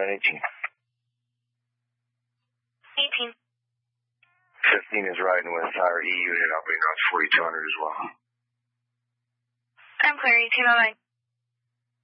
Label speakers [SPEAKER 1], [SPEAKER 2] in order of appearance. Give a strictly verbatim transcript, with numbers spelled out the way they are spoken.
[SPEAKER 1] nine eighteen.
[SPEAKER 2] eighteen.
[SPEAKER 1] fifteen is riding with our E unit. I'll bring out forty-two hundred as well.
[SPEAKER 2] I'm clear, eighteen oh nine.